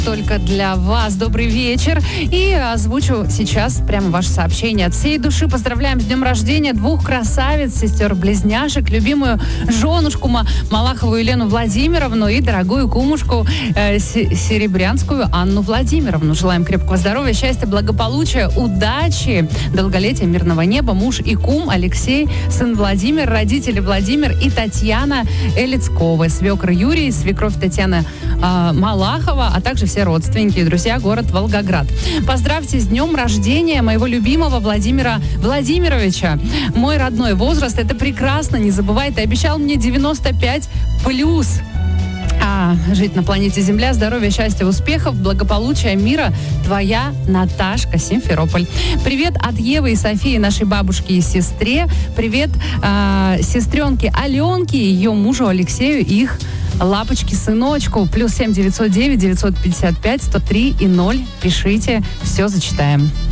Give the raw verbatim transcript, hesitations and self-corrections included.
только для вас. Добрый вечер. И озвучу сейчас прямо ваше сообщение. От всей души поздравляем с днем рождения двух красавиц, сестер-близняшек, любимую женушку Малахову Елену Владимировну и дорогую кумушку э, Серебрянскую Анну Владимировну. Желаем крепкого здоровья, счастья, благополучия, удачи, долголетия, мирного неба. Муж и кум Алексей, сын Владимир, родители Владимир и Татьяна Элицкова, свекр Юрий, свекровь Татьяна э, Малахова, а также все родственники и друзья, город Волгоград. Поздравьте с днем рождения моего любимого Владимира Владимировича. Мой родной возраст, это прекрасно, не забывай, ты обещал мне девяносто пять плюс. А жить на планете Земля, здоровья, счастья, успехов, благополучия, мира. Твоя Наташка, Симферополь. Привет от Евы и Софии, нашей бабушке и сестре. Привет э, сестренке Аленке и ее мужу Алексею, их лапочки, сыночку. Плюс семь девятьсот девять девятьсот пятьдесят пять сто три и ноль. Пишите, все зачитаем.